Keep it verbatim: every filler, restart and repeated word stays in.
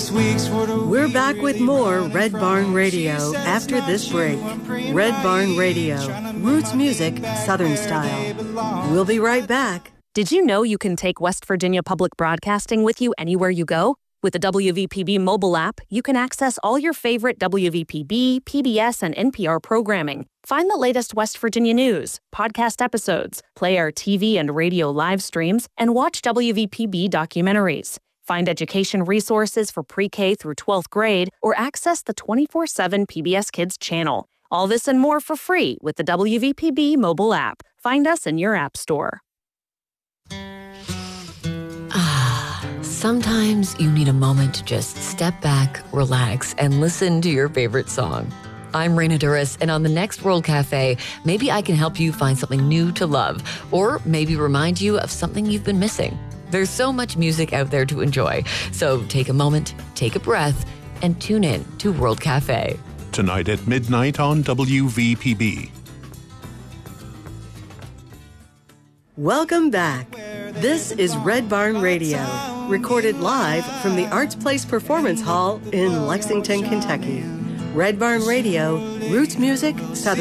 Six weeks for the We're back with more Red Barn Radio after this break. Red Barn Radio, roots music, Southern style. We'll be right back. Did you know you can take West Virginia Public Broadcasting with you anywhere you go? With the W V P B mobile app, you can access all your favorite W V P B, P B S, and N P R programming. Find the latest West Virginia news, podcast episodes, play our T V and radio live streams, and watch W V P B documentaries. Find education resources for pre-K through twelfth grade, or access the twenty-four seven P B S Kids channel. All this and more for free with the W V P B mobile app. Find us in your app store. Sometimes you need a moment to just step back, relax, and listen to your favorite song. I'm Raina Duras, and on the next World Cafe, maybe I can help you find something new to love, or maybe remind you of something you've been missing. There's so much music out there to enjoy, so take a moment, take a breath, and tune in to World Cafe. Tonight at midnight on W V P B. Welcome back. This is Red Barn Radio, recorded live from the Arts Place Performance Hall in Lexington, Kentucky. Red Barn Radio, roots music, Southern